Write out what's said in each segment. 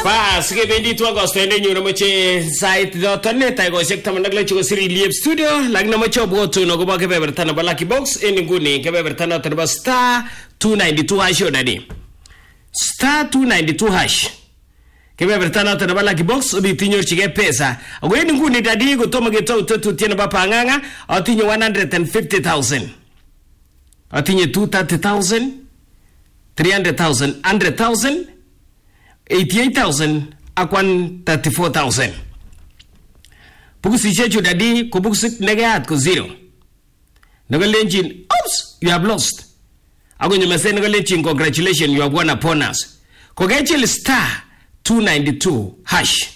Bas kebendi tu Agosto ende nyu namoche site doton ne tai goshek taman ak lo chuko siri liep studio lag namoche obwotu no goba kebeberta na Lucky Box en nguni kebeberta na terba star 292 hash odadi star 292 hash kebeberta na terba Lucky Box obi tinyor chige pesa ago en nguni dadi go toma geto tutu tiene ba panganga atinyo 150,000 atinyo 230,000 300,000 100,000 88,000 akwan 34,000. Pukusi chechu dadi kubukusit negeat ko zero. Nagalenjin, oops, you have lost. Ako nyumese nagalenjin, congratulations, you have won upon us. Kogechil star 292 hash.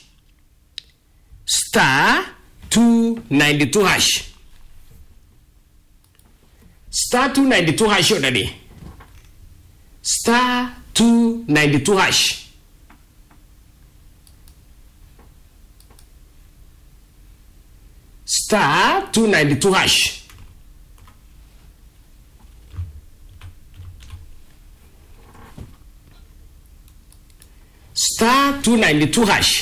Star 292 hash. Star 292 hash dadi. Star 292 hash. Star 292 hash. Star 292 hash.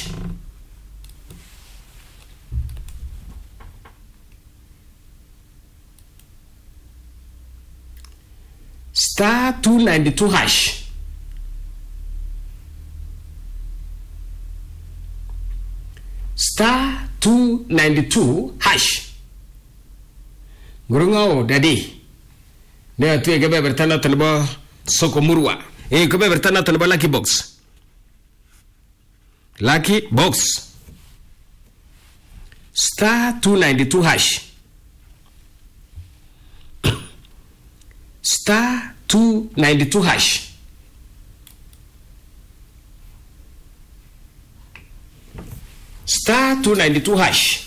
Star 292 hash. Star 292 hash. Gurungao dadi. Ne atu ke bebertana talba soko murwa. Ke bebertana talba Lucky Box. Lucky Box. Star 292 hash. Star 292 hash. Star 292 hash.